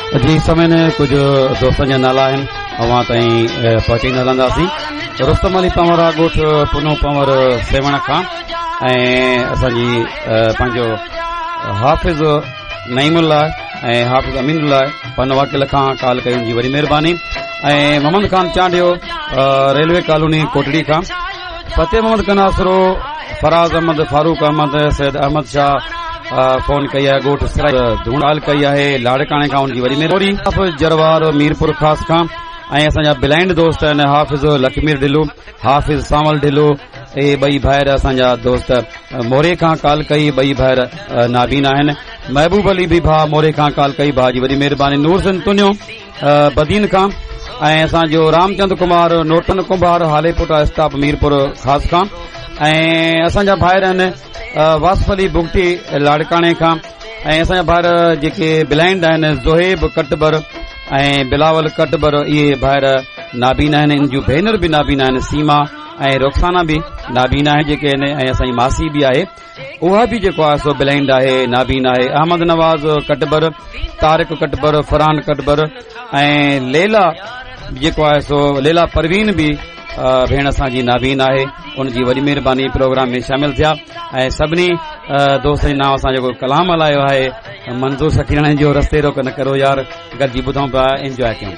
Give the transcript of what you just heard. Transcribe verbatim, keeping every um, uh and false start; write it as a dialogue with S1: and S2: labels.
S1: जी समय ने कुछ दोस्तन जा नाला आहिनि अवां ताईं पहुचाईंदा रहंदासीं। रुस्तम अली पंवर ॻोठ पुनो पंवर सेवण खां ऐं असांजी पंहिंजो हाफ़िज़ नईमुल्ला ऐं हाफ़िज़ अमीनुल्ला पन वाकिल खां कॉल कई उनजी वॾी महिरबानी। ऐं मोहम्मद खान चांडियो रेलवे कॉलोनी कोटड़ी खां, फतेह मोहम्मद कनासरो, फराज़ अहमद, फारूक अहमद, सैयद अहमद शाह फोन कई आहे, ॻोठ धूड़ाल कई आहे लाड़काणे खां उनजी वॾी महिरबानी। जरवार मीरपुर खास खां ऐं असांजा ब्लाइंड दोस्त आहिनि हाफ़िज़ लखमीर ढिल्लू, हाफ़िज़ सावल ढिल्लू, इहे ॿई भाइर असांजा दोस्त मोरे खां कॉल कई, ॿई भाइर नाबीन आहिनि। महबूब अली बि भाउ मोरे खां कॉल कई, भाउ जी वॾी महिरबानी। नूर सिंह तुनियो बदीन खां ऐं असांजो रामचंद कुमार नोटन कुमार हालेपुटा स्टाफ मीरपुर खास खां ऐं असांजा भाइर आहिनि वासफ अली बुगटी लाड़काणे खां ऐं असांजा भाइर जेके ब्लाइंड आहिनि ज़ुहेब कटबर ऐं बिलावल कटबर, इहे भाइर नाबीन आहिनि। इन जूं भेनर बि नाबीन आहिनि, सीमा ऐं रुखसाना बि नाबीन आहे जेके आहिनि ऐं असांजी मासी बि आहे, उहा बि जेको आहे सो ब्लाइंड आहे, नाबीन आहे। अहमद नवाज़ कटबर, तारिक कटबर, फरहान कटबर ऐं लेला जेको आहे सो लेला परवीन बि भेण असांजी नाबीन आहे, उनजी वॾी महिरबानी प्रोग्राम में शामिल थिया। ऐं सभिनी दोस्तनि नाम असां जेको कलाम हलायो आहे मंज़ूर सखीराणे जो रस्ते रोक न करो यार, गॾिजी ॿुधूं पिया, एंजॉय कयूं।